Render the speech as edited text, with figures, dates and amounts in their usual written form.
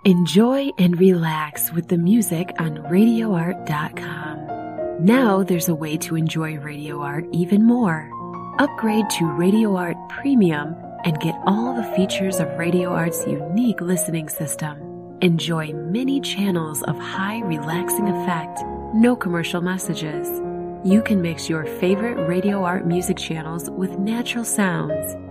Enjoy and relax with the music on RadioArt.com. Now there's a way to enjoy Radio Art even more. Upgrade to Radio Art Premium and get all the features of Radio Art's unique listening system. Enjoy many channels of high relaxing effect, no commercial messages. You can mix your favorite Radio Art music channels with natural sounds